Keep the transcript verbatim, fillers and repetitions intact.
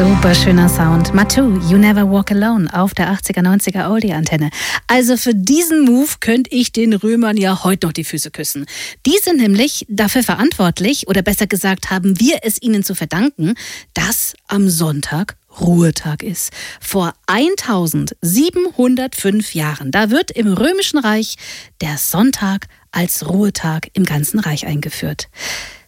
Super schöner Sound. Matu, You Never Walk Alone auf der achtziger, neunziger Oldie-Antenne. Also für diesen Move könnte ich den Römern ja heute noch die Füße küssen. Die sind nämlich dafür verantwortlich, oder besser gesagt haben wir es ihnen zu verdanken, dass am Sonntag Ruhetag ist. Vor eintausendsiebenhundertfünf Jahren, da wird im Römischen Reich der Sonntag als Ruhetag im ganzen Reich eingeführt.